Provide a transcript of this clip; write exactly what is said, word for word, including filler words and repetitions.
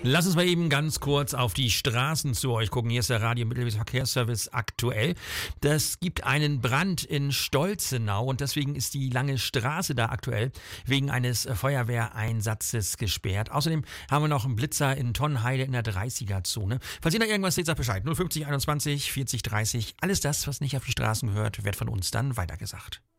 Lass uns mal eben ganz kurz auf die Straßen zu euch gucken. Hier ist der Radio Mittelweg-Verkehrsservice aktuell. Das gibt einen Brand in Stolzenau und deswegen ist die lange Straße da aktuell wegen eines Feuerwehreinsatzes gesperrt. Außerdem haben wir noch einen Blitzer in Tonnenheide in der dreißiger-Zone. Falls ihr da irgendwas seht, sagt Bescheid. null fünfzig einundzwanzig vierzig dreißig. Alles das, was nicht auf die Straßen gehört, wird von uns dann weitergesagt.